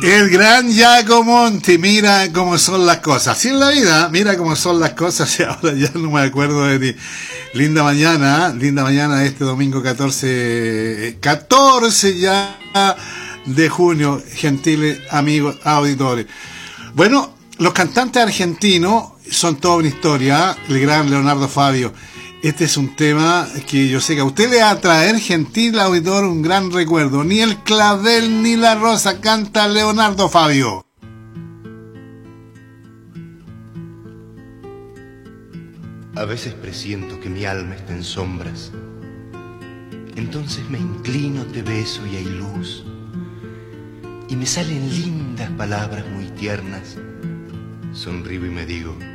El gran Giacomonti, mira cómo son las cosas. Así en la vida, mira cómo son las cosas. Y ahora ya no me acuerdo de ti. Linda mañana este domingo 14 ya de junio, gentiles amigos auditores. Bueno, los cantantes argentinos son toda una historia. El gran Leonardo Fabio. Este es un tema que yo sé que a usted le va a traer, gentil auditor, un gran recuerdo. Ni el clavel ni la rosa canta Leonardo Fabio. A veces presiento que mi alma está en sombras. Entonces me inclino, te beso y hay luz. Y me salen lindas palabras muy tiernas. Sonrío y me digo: